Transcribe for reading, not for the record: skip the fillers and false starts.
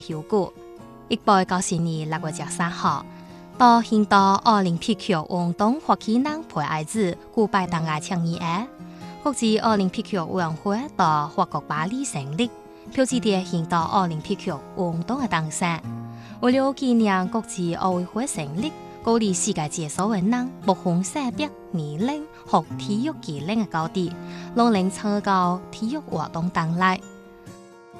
效果。1892年6月13號，到印度奧林匹克運動發起人陪愛子古拜登嘅倡議下，國際奧林匹克委員會到法國巴黎成立，標誌住印度奧林匹克運動嘅誕生。為了紀念國際奧委會成立，鼓勵世界各所有人不分性別、年齡和體育技能嘅高低，攏能參加體育活動當來。